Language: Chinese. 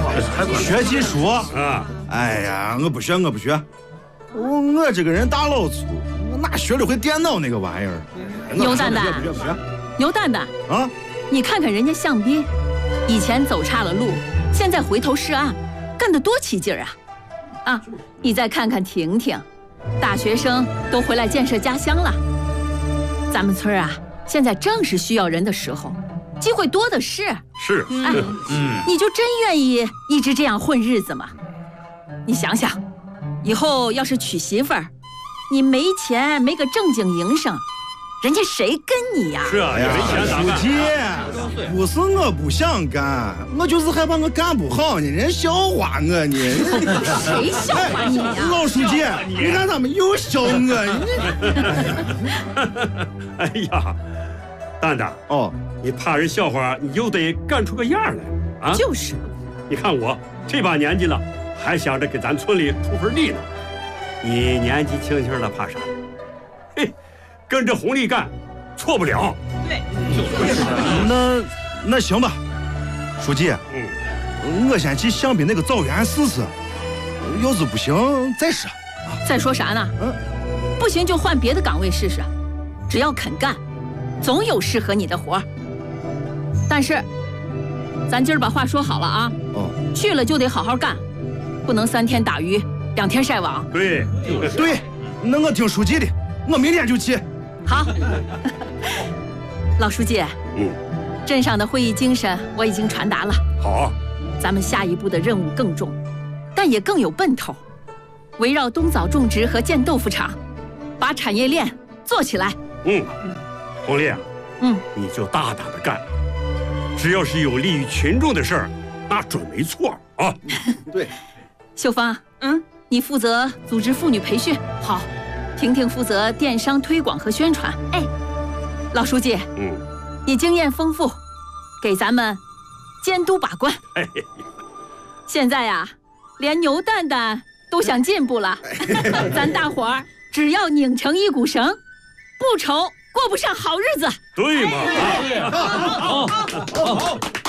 学技术啊！ 哎呀，我不学。我这个人大老粗，我哪学得会电脑那个玩意儿？ 牛蛋蛋， 不学。 牛蛋蛋啊！ 你看看人家向斌，以前走岔了路，现在回头是岸，干得多起劲儿啊！啊，你再看看婷婷，大学生都回来建设家乡了。咱们村啊，现在正是需要人的时候，机会多的是。 是， 哎，你就真愿意一直这样混日子吗？你想想，以后要是娶媳妇儿，你没钱没个正经营生，人家谁跟你呀？ 是啊，没钱咋干？ 书记，不是我不想干，我就是害怕我干不好呢，人笑话我呢。 谁笑话你呀？ 老书记，你看他们又笑我。 哎呀，蛋蛋， 哦， 你怕人笑话，你就得干出个样来啊！ 就是， 你看我这把年纪了，还想着给咱村里出份力呢。你年纪轻轻的，怕啥？嘿，跟着红丽干，错不了。 对， 那行吧，书记，我先去向斌那个枣园试试，要是不行再说。 再说啥呢？不行就换别的岗位试试，只要肯干，总有适合你的活儿。但是，咱今儿把话说好了啊，去了就得好好干，不能3天打鱼2天晒网。 对， 对，那我听书记的，我明天就去。 好，老书记，镇上的会议精神我已经传达了。 好， 咱们下一步的任务更重，但也更有奔头，围绕冬枣种植和建豆腐厂，把产业链做起来。 红丽啊，你就大胆的干，只要是有利于群众的事儿，那准没错啊。 对， 秀芳，你负责组织妇女培训，好，婷婷负责电商推广和宣传。哎，老书记，你经验丰富，给咱们监督把关。 哎， 现在呀，连牛蛋蛋都想进步了，咱大伙儿只要拧成一股绳，不愁过不上好日子。 对嘛？好。